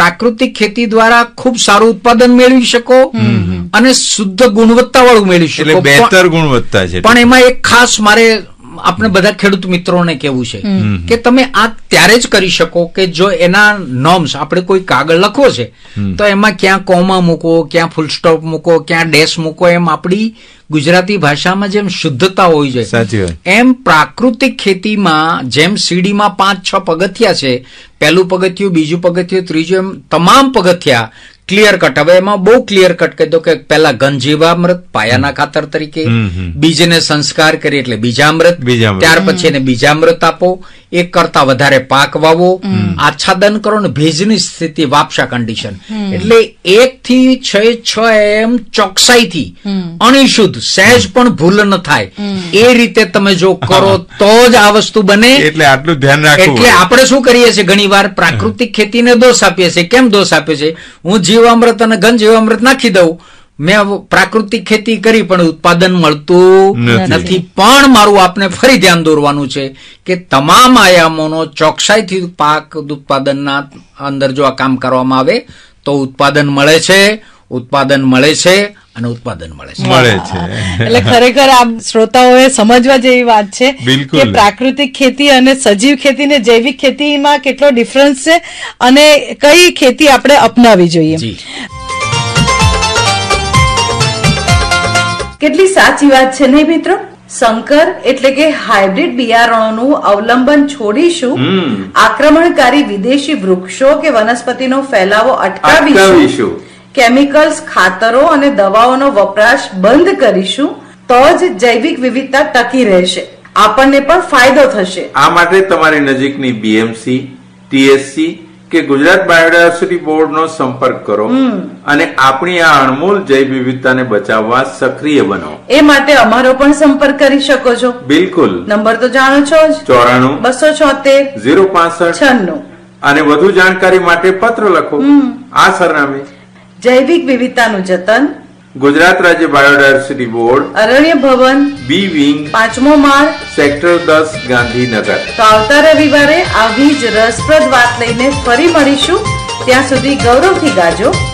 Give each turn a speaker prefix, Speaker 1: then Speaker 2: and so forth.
Speaker 1: પ્રાકૃતિક ખેતી દ્વારા ખૂબ સારું ઉત્પાદન મેળવી શકો અને શુદ્ધ ગુણવત્તા વાળું મેળવી શકો,
Speaker 2: બેહતર ગુણવત્તા છે.
Speaker 1: પણ એમાં એક ખાસ મારે આપણે બધા ખેડૂત મિત્રોને કેવું છે કે તમે આ ત્યારે જ કરી શકો કે જો એના નોર્મ્સ, આપણે કોઈ કાગળ લખવો છે તો એમાં ક્યાં કોમા મૂકો, ક્યાં ફૂલ સ્ટોપ મૂકો, ક્યાં ડેશ મૂકો, એમ આપણી ગુજરાતી ભાષામાં જેમ શુદ્ધતા હોય છે એમ પ્રાકૃતિક ખેતીમાં જેમ સીડીમાં 5-6 પગથિયા છે, પહેલું પગથિયું, બીજું પગથિયું, ત્રીજું, એમ તમામ પગથિયા ક્લિયર કટ. હવે એમાં બહુ ક્લિયર કટ કહી દો કે પહેલા ઘનજીવામૃત પાયાના ખાતર તરીકે, બીજને સંસ્કાર કરી એટલે બીજામૃત, ત્યાર પછી એને બીજામૃત આપો, એક કરતા વધારે પાક વાવો, આચ્છાદન કરો ને ભેજની સ્થિતિ વાપસા કન્ડિશન, એટલે 1 થી 6 એમ ચોકસાઈથી અણિશુદ્ધ સહેજ પણ ભૂલ ન થાય એ રીતે તમે જો કરો તો જ આ વસ્તુ બને.
Speaker 2: એટલે આટલું ધ્યાન રાખવું.
Speaker 1: એટલે આપણે શું કરીએ છીએ ઘણી વાર પ્રાકૃતિક ખેતીને દોષ આપીએ છીએ. કેમ દોષ આપીએ છીએ? હું જીવામૃત અને ઘન જીવામૃત નાખી દઉં, મેં પ્રાકૃતિક ખેતી કરી પણ ઉત્પાદન મળતું નથી. પણ મારું આપને ફરી ધ્યાન દોરવાનું છે કે તમામ આયામોનો ચોકસાઈથી પાક ઉત્પાદનના અંદર જો આ કામ કરવામાં આવે તો ઉત્પાદન મળે છે, ઉત્પાદન મળે છે અને ઉત્પાદન મળે
Speaker 3: છે. એટલે ખરેખર આ શ્રોતાઓએ સમજવા જેવી વાત છે કે પ્રાકૃતિક ખેતી અને સજીવ ખેતી ને જૈવિક ખેતીમાં કેટલો ડિફરન્સ છે અને કઈ ખેતી આપણે અપનાવી જોઈએ. કેટલી સાચી વાત છે નહીં મિત્રો? સંકર એટલે કે હાઇબ્રિડ બિયારણોનું અવલંબન છોડીશું, આક્રમણકારી વિદેશી વૃક્ષો કે વનસ્પતિનો ફેલાવો અટકાવીશું, કેમિકલ્સ, ખાતરો અને દવાઓનો વપરાશ બંધ કરીશું તો જ જૈવિક વિવિધતા ટકી રહેશે, આપણને પણ ફાયદો થશે.
Speaker 2: આ માટે તમારી નજીકની બીએમસી, ટીએસસી કે ગુજરાત બાયોડાયવર્સિટી બોર્ડનો સંપર્ક કરો અને આપણી આ અણમોલ જૈવ વિવિધતાને બચાવવા સક્રિય બનો.
Speaker 3: એ માટે અમારો પણ સંપર્ક કરી શકો છો.
Speaker 2: બિલકુલ.
Speaker 3: નંબર તો જાણો છો જ,
Speaker 2: 94 276 065 96. અને વધુ જાણકારી માટે પત્ર લખો આ સરનામે.
Speaker 3: જૈવિક વિવિધતાનું જતન,
Speaker 2: ગુજરાત રાજ્ય બાયોડાયવર્સિટી બોર્ડ,
Speaker 3: અરણ્ય ભવન,
Speaker 2: બી વિંગ, 5મો માળ, સેક્ટર 10, ગાંધીનગર.
Speaker 3: તો આવતા રવિવારે આવી જ રસપ્રદ વાત લઈને ફરી મળીશું. ત્યાં સુધી ગૌરવથી ગાજો.